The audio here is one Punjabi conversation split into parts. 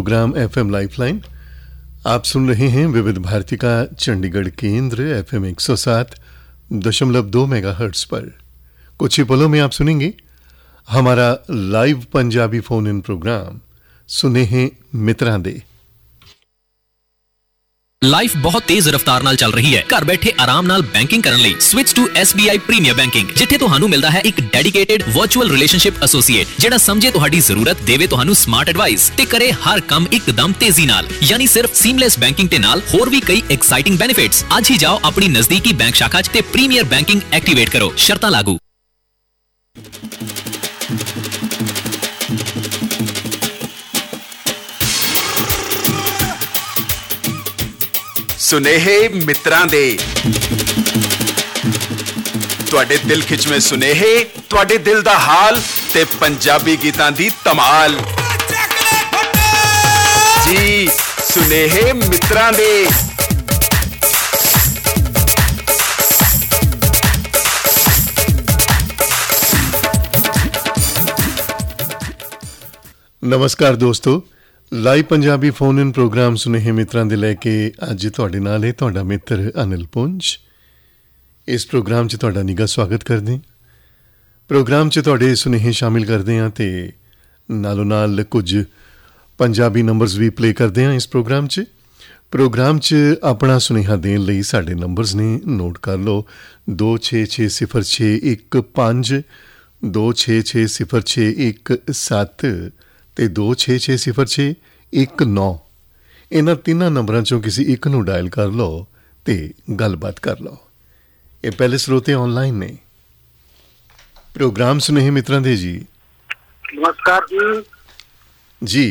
Programme FM lifeline. आप सुन रहे हैं विविध भारती का चंडीगढ़ केंद्र एफएम 107.2 मेगाहर्ट्ज पर। कुछ ही पलों में आप सुनेंगे हमारा live Punjabi phone in programme सुनेहे मित्रां they. Life ਬਹੁਤ ਤੇਜ਼ ਰਫ਼ਤਾਰ ਨਾਲ ਚੱਲ ਰਹੀ ਹੈ। ਘਰ ਬੈਠੇ ਆਰਾਮ ਨਾਲ ਬੈਂਕਿੰਗ ਕਰਨ ਲਈ switch to SBI premier banking, ਜਿੱਥੇ ਤੁਹਾਨੂੰ ਮਿਲਦਾ ਹੈ ਇੱਕ ਡੈਡੀਕੇਟਿਡ ਵਰਚੁਅਲ ਰਿਲੇਸ਼ਨਸ਼ਿਪ ਐਸੋਸੀਏਟ ਜਿਹੜਾ ਸਮਝੇ ਤੁਹਾਡੀ ਜ਼ਰੂਰਤ, ਦੇਵੇ ਤੁਹਾਨੂੰ ਸਮਾਰਟ ਐਡਵਾਈਸ ਤੇ ਕਰੇ ਹਰ ਕੰਮ ਇੱਕਦਮ ਤੇਜ਼ੀ ਨਾਲ। ਯਾਨੀ ਸਿਰਫ ਸੀਮਲੈਸ ਬੈਂਕਿੰਗ ਦੇ ਨਾਲ ਹੋਰ ਵੀ ਕਈ ਐਕਸਾਈਟਿੰਗ ਬੈਨੀਫਿਟਸ। ਅੱਜ ਹੀ ਜਾਓ ਆਪਣੀ ਨਜ਼ਦੀਕੀ ਬੈਂਕ ਸ਼ਾਖਾ 'ਚ ਤੇ ਪ੍ਰੀਮੀਅਰ ਬੈਂਕਿੰਗ ਐਕਟੀਵੇਟ ਕਰੋ, ਸ਼ਰਤਾਂ ਲਾਗੂ। ਸੁਨੇਹੇ ਮਿੱਤਰਾਂ ਦੇ, ਤੁਹਾਡੇ ਦਿਲ ਖਿੱਚਵੇਂ ਸੁਨੇਹੇ, ਤੁਹਾਡੇ ਦਿਲ ਦਾ ਹਾਲ ਤੇ ਪੰਜਾਬੀ ਗੀਤਾਂ ਦੀ ਧਮਾਲ। ਜੀ ਸੁਨੇਹੇ ਮਿੱਤਰਾਂ ਦੇ। नमस्कार दोस्तों, live Punjabi phone in programme ਸੁਨੇਹੇ ਮਿੱਤਰਾਂ ਦੇ ਲੈ ਕੇ ਅੱਜ ਤੁਹਾਡੇ ਨਾਲ ਹੈ ਤੁਹਾਡਾ ਮਿੱਤਰ ਅਨਿਲ ਪੁੰਜ। ਇਸ ਪ੍ਰੋਗਰਾਮ 'ਚ ਤੁਹਾਡਾ ਨਿੱਘਾ ਸਵਾਗਤ ਕਰਦੇ ਹਾਂ। ਪ੍ਰੋਗਰਾਮ 'ਚ ਤੁਹਾਡੇ ਸੁਨੇਹੇ ਸ਼ਾਮਿਲ ਕਰਦੇ ਹਾਂ ਅਤੇ ਨਾਲੋਂ ਨਾਲ ਕੁਝ ਪੰਜਾਬੀ ਨੰਬਰਸ ਵੀ ਪਲੇ ਕਰਦੇ ਹਾਂ ਇਸ ਪ੍ਰੋਗਰਾਮ 'ਚ। ਪ੍ਰੋਗਰਾਮ 'ਚ ਆਪਣਾ ਸੁਨੇਹਾ ਦੇਣ ਲਈ ਸਾਡੇ ਨੰਬਰਸ ਨੇ, ਨੋਟ ਕਰ ਲਓ 266061 266061 ਤੇ 266061 ਇਹਨਾਂ ਤਿੰਨਾਂ ਨੰਬਰਾਂ 'ਚੋਂ ਕਿਸੇ ਇੱਕ ਨੂੰ ਡਾਇਲ ਕਰ ਲਓ ਤੇ ਗੱਲਬਾਤ ਕਰ ਲਓ। ਇਹ ਪਹਿਲੇ ਸਰੋਤੇ ਆਨਲਾਈਨ ਨੇ। ਪ੍ਰੋਗਰਾਮ ਸੁਨੇਹੇ ਮਿੱਤਰਾਂ ਦੇ ਜੀ। ਨਮਸਕਾਰ ਜੀ। ਜੀ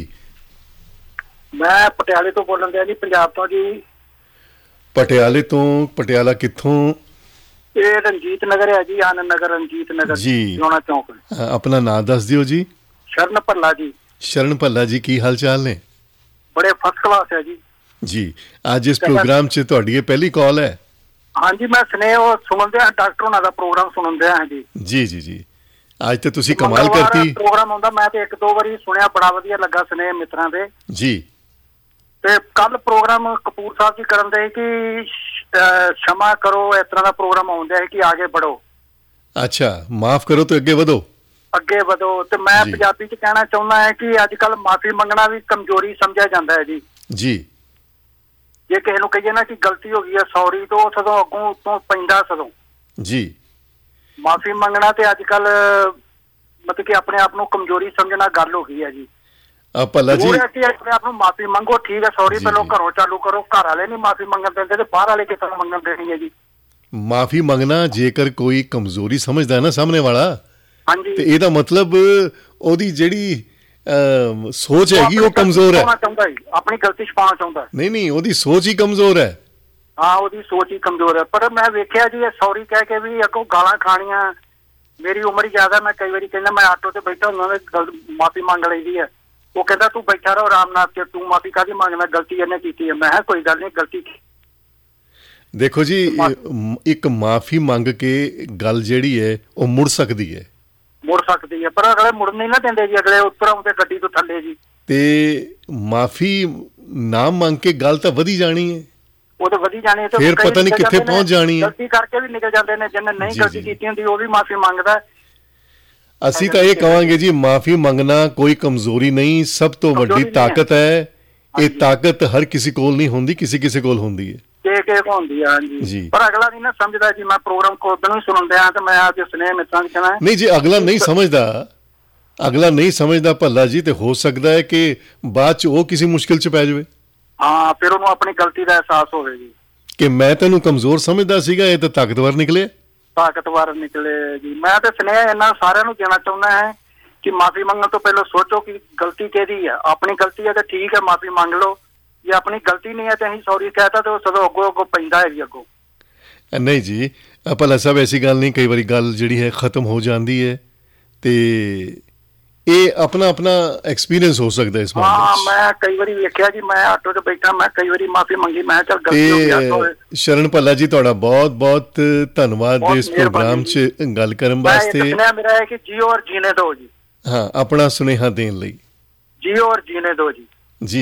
ਮੈਂ ਪਟਿਆਲੇ ਤੋਂ ਬੋਲਣ ਦਿਆ ਜੀ, ਪੰਜਾਬ ਤੋਂ ਜੀ। ਪਟਿਆਲੇ ਤੋਂ? ਪਟਿਆਲਾ ਕਿੱਥੋਂ? ਇਹ ਰਣਜੀਤ ਨਗਰ ਹੈ ਜੀ, ਆਨੰਦ ਨਗਰ ਰਣਜੀਤ ਨਗਰ ਜੀ, ਲੋਣਾ ਚੌਂਕ। ਆਪਣਾ ਨਾਂ ਦੱਸ ਦਿਓ ਜੀ। ਸ਼ਰਨ ਭੱਲਾ ਜੀ। ਸ਼ਰਨ ਭੱਲਾ ਜੀ, ਕੀ ਹਾਲ ਚਾਲ ਨੇ? ਬੜੇ ਫਸਟ ਕਲਾਸ ਹੈ ਜੀ। ਜੀ ਅੱਜ ਇਸ ਪ੍ਰੋਗਰਾਮ 'ਚ ਤੁਹਾਡੀ ਇਹ ਪਹਿਲੀ ਕਾਲ ਹੈ? ਹਾਂਜੀ, ਮੈਂ ਸੁਨੇਹ ਸੁਣਦੇ ਹਾਂ, ਡਾਕਟਰ ਉਹਨਾਂ ਦਾ ਪ੍ਰੋਗਰਾਮ ਸੁਣਦੇ ਹਾਂ ਜੀ। ਜੀ ਜੀ ਜੀ, ਅੱਜ ਤੇ ਤੁਸੀਂ ਕਮਾਲ ਕਰਤੀ। ਪ੍ਰੋਗਰਾਮ ਆਉਂਦਾ, ਮੈਂ ਤੇ ਇੱਕ ਦੋ ਵਾਰੀ ਸੁਣਿਆ, ਬੜਾ ਵਧੀਆ ਲੱਗਾ ਸੁਨੇਹ ਮਿੱਤਰਾਂ ਦੇ ਜੀ। ਤੇ ਕੱਲ ਪ੍ਰੋਗਰਾਮ ਕਪੂਰ ਸਾਹਿਬ ਜੀ ਕਰਨ ਦੇ ਕਿ क्षमा करो, इस तरह का प्रोग्राम आउंदा है कि आगे बढ़ो। अच्छा, माफ करो तो अगे बढ़ो। ਅੱਗੇ ਵਧੋ। ਤੇ ਮੈਂ ਪੰਜਾਬੀ ਚ ਕਹਿਣਾ ਚਾਹੁੰਦਾ ਹੈ ਕਿ ਅੱਜ ਕੱਲ ਮਾਫੀ ਮੰਗਣਾ ਵੀ ਕਮਜ਼ੋਰੀ ਸਮਝਿਆ ਜਾਂਦਾ ਹੈ ਜੀ। ਜੀ, ਜੇ ਕਿਸੇ ਨੂੰ ਕਹੀਏ ਨਾ ਕਿ ਗਲਤੀ ਹੋ ਗਈ ਹੈ, ਸੌਰੀ, ਤੋਂ ਸਦੋਂ ਅੱਗੋਂ ਉੱਤੋਂ ਪੈਂਦਾ ਸਦੋਂ ਜੀ। ਮਾਫੀ ਮੰਗਣਾ ਤੇ ਅੱਜ ਕੱਲ ਮਤਲਬ ਕਿ ਆਪਣੇ ਆਪ ਨੂੰ ਕਮਜ਼ੋਰੀ ਸਮਝਣਾ ਗੱਲ ਹੋ ਗਈ ਹੈ ਜੀ। ਭੱਲਾ ਜੀ, ਆਪਣੇ ਆਪ ਨੂੰ ਮਾਫੀ ਮੰਗੋ, ਠੀਕ ਹੈ, ਸੌਰੀ ਪਹਿਲਾਂ ਘਰੋਂ ਚਾਲੂ ਕਰੋ। ਘਰ ਵਾਲੇ ਨਹੀਂ ਮਾਫੀ ਮੰਗਣ ਦਿੰਦੇ ਤੇ ਬਾਹਰ ਵਾਲੇ ਕਿੱਥੋਂ ਮੰਗਣ ਦੇਣੀ ਹੈ ਜੀ। ਮਾਫੀ ਮੰਗਣਾ ਜੇਕਰ ਕੋਈ ਕਮਜ਼ੋਰੀ ਸਮਝਦਾ ਹੈ ਨਾ ਸਾਹਮਣੇ ਵਾਲਾ, ਹਾਂਜੀ, ਤੇ ਇਹਦਾ ਮਤਲਬ ਉਹਦੀ ਜਿਹੜੀ ਸੋਚ ਹੈਗੀ ਉਹ ਕਮਜ਼ੋਰ ਹੈ। ਆਪਣੀ ਗਲਤੀ ਛੁਪਾਉਣਾ ਚਾਹੁੰਦਾ। ਨਹੀਂ ਨਹੀਂ, ਉਹਦੀ ਸੋਚ ਹੀ ਕਮਜ਼ੋਰ ਹੈ। ਹਾਂ, ਉਹਦੀ ਸੋਚ ਹੀ ਕਮਜ਼ੋਰ ਹੈ। ਪਰ ਮੈਂ ਵੇਖਿਆ ਜੀ, ਸੌਰੀ ਕਹਿ ਕੇ ਵੀ ਅੱਗੋਂ ਗਾਲਾਂ ਖਾਣੀਆਂ। ਮੇਰੀ ਉਮਰ ਹੀ ਜ਼ਿਆਦਾ, ਮੈਂ ਕਈ ਵਾਰੀ ਕਹਿੰਦਾ, ਮੈਂ ਆਟੋ ਤੇ ਬੈਠਾ ਹੁੰਦਾ, ਮਾਫੀ ਮੰਗ ਲਈਦੀ ਹੈ। ਉਹ ਕਹਿੰਦਾ ਤੂੰ ਬੈਠਾ ਰਹੋ ਆਰਾਮ ਨਾਲ, ਤੂੰ ਮਾਫੀ ਕਾਹਦੀ ਮੰਗਣਾ, ਗਲਤੀ ਇਹਨੇ ਕੀਤੀ ਹੈ। ਮੈਂ ਕਿਹਾ ਕੋਈ ਗੱਲ ਨਹੀਂ, ਗਲਤੀ। ਦੇਖੋ ਜੀ, ਇੱਕ ਮਾਫੀ ਮੰਗ ਕੇ ਗੱਲ ਜਿਹੜੀ ਹੈ ਉਹ ਮੁੜ ਸਕਦੀ ਹੈ, ਮੁੜ ਸਕਦੀ ਹੈ, ਪਰ ਅਗਲੇ ਮੁੜ ਨਹੀਂ ਨਾ ਦਿੰਦੇ ਜੀ। ਅਗਲੇ ਉੱਪਰ ਆਉਂਦੇ ਗੱਡੀ ਤੋਂ ਥੱਲੇ ਜੀ। ਤੇ ਮਾਫੀ ਨਾ ਮੰਗ ਕੇ ਗੱਲ ਤਾਂ ਵਧੀ ਜਾਣੀ ਹੈ, ਉਹ ਤਾਂ ਵਧੀ ਜਾਣੀ ਹੈ। ਫਿਰ ਪਤਾ ਨਹੀਂ ਕਿੱਥੇ ਪਹੁੰਚ ਜਾਣੀ ਹੈ। ਗਲਤੀ ਕਰਕੇ ਵੀ ਨਿਕਲ ਜਾਂਦੇ ਨੇ, ਜਿਹਨੇ ਨਹੀਂ ਗਲਤੀ ਕੀਤੀ ਹੁੰਦੀ ਉਹ ਵੀ ਮਾਫੀ ਮੰਗਦਾ। ਅਸੀਂ ਤਾਂ ਇਹ ਕਹਾਂਗੇ ਜੀ, ਮਾਫੀ ਮੰਗਣਾ ਕੋਈ ਕਮਜ਼ੋਰੀ ਨਹੀਂ, ਸਭ ਤੋਂ ਵੱਡੀ ਤਾਕਤ ਹੈ। ਇਹ ਤਾਕਤ ਹਰ ਕਿਸੇ ਕੋਲ ਨਹੀਂ ਹੁੰਦੀ, ਕਿਸੇ ਕਿਸੇ ਕੋਲ ਹੁੰਦੀ ਹੈ, ਹੁੰਦੀ ਹੈ ਜੀ। ਪਰ ਅਗਲਾ ਨਹੀਂ ਨਾ ਸਮਝਦਾ ਜੀ। ਮੈਂ ਪ੍ਰੋਗਰਾਮ ਕੋ ਉਦੋਂ ਹੀ ਸੁਣਦੇ ਆ ਤੇ ਮੈਂ ਅੱਜ ਸੁਨੇਹੇ ਮਿੱਤਰਾਂ ਨੂੰ ਕਹਿਣਾ ਨਹੀਂ ਜੀ, ਅਗਲਾ ਨਹੀਂ ਸਮਝਦਾ, ਅਗਲਾ ਨਹੀਂ ਸਮਝਦਾ ਭੱਲਾ ਜੀ, ਤੇ ਹੋ ਸਕਦਾ ਹੈ ਕਿ ਬਾਅਦ ਚ ਉਹ ਕਿਸੇ ਮੁਸ਼ਕਿਲ ਚ ਪੈ ਜਾਵੇ। ਹਾਂ, ਫਿਰ ਉਹਨੂੰ ਆਪਣੀ ਗਲਤੀ ਦਾ ਅਹਿਸਾਸ ਹੋਵੇ ਜੀ ਕਿ ਮੈਂ ਤੈਨੂੰ ਕਮਜ਼ੋਰ ਸਮਝਦਾ ਸੀਗਾ, ਇਹ ਤਾਂ ਤਾਕਤਵਰ ਨਿਕਲੇ ਜੀ। ਮੈਂ ਤੇ ਸੁਨੇਹਾ ਇਹਨਾਂ ਸਾਰਿਆਂ ਨੂੰ ਦੇਣਾ ਚਾਹੁੰਦਾ ਹੈ ਕਿ ਮਾਫੀ ਮੰਗਣ ਤੋਂ ਪਹਿਲਾਂ ਸੋਚੋ ਕਿ ਗਲਤੀ ਕਿਹਦੀ ਹੈ। ਆਪਣੀ ਗਲਤੀ ਹੈ ਤਾਂ ਠੀਕ ਹੈ, ਮਾਫੀ ਮੰਗ ਲਓ। ਜੇ ਆਪਣੀ ਗਲਤੀ ਨਹੀਂ ਹੈ ਤੇ ਅਸੀਂ ਸੌਰੀ ਕਹਿਤਾ ਤੇ ਉਹ ਸਦੋਂ ਅੱਗੋਂ ਪੈਂਦਾ ਹੈ ਜੀ ਅੱਗੋਂ। ਨਹੀਂ ਜੀ ਭਲਾ ਸਾਹਿਬ, ਐਸੀ ਗੱਲ ਨਹੀਂ। ਕਈ ਵਾਰੀ ਗੱਲ ਜਿਹੜੀ ਹੈ ਖਤਮ ਹੋ ਜਾਂਦੀ ਹੈ ਤੇ ਇਹ ਆਪਣਾ ਐਕਸਪੀਰੀਅੰਸ ਹੋ ਸਕਦਾ ਇਸ ਮਾਮਲੇ ਵਿੱਚ। ਮੈਂ ਕਈ ਵਾਰੀ ਵੇਖਿਆ ਜੀ, ਮੈਂ ਆਟੋ 'ਚ ਬੈਠਾ, ਮੈਂ ਕਈ ਵਾਰੀ ਮਾਫੀ ਮੰਗੀ, ਮੈਂ ਚੱਲ ਗਲਤੀ ਹੋ ਗਿਆ। ਸ਼ਰਨ ਭੱਲਾ ਜੀ, ਤੁਹਾਡਾ ਬਹੁਤ ਬਹੁਤ ਧੰਨਵਾਦ ਇਸ ਪ੍ਰੋਗਰਾਮ 'ਚ ਗੱਲ ਕਰਨ ਵਾਸਤੇ। ਮੇਰਾ ਹੈ ਕਿ ਜੀਓ ਔਰ ਜੀਣੇ ਦੋ ਜੀ। ਹਾਂ, ਆਪਣਾ ਸੁਨੇਹਾ ਦੇਣ ਲਈ। ਜੀਓ ਔਰ ਜੀਣੇ ਦੋ ਜੀ।